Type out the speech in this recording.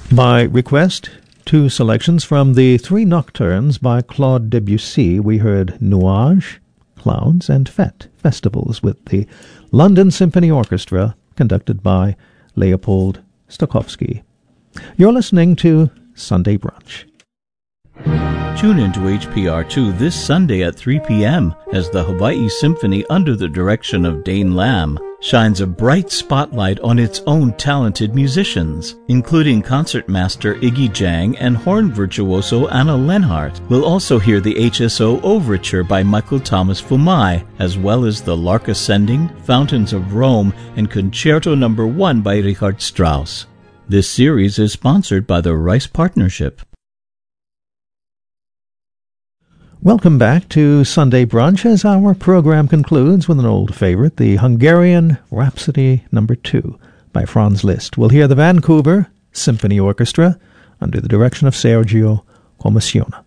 By request, two selections from the three nocturnes by Claude Debussy. We heard Nuages, Clouds, and Fête, Festivals, with the London Symphony Orchestra, conducted by Leopold Stokowski. You're listening to Sunday Brunch. Tune into HPR2 this Sunday at 3 p.m. as the Hawaii Symphony, under the direction of Dane Lamb, shines a bright spotlight on its own talented musicians, including concertmaster Iggy Jang and horn virtuoso Anna Lenhart. We'll also hear the HSO Overture by Michael Thomas Fumai, as well as the Lark Ascending, Fountains of Rome, and Concerto No. 1 by Richard Strauss. This series is sponsored by the Rice Partnership. Welcome back to Sunday Brunch, as our program concludes with an old favorite, the Hungarian Rhapsody No. 2 by Franz Liszt. We'll hear the Vancouver Symphony Orchestra under the direction of Sergio Commissiona.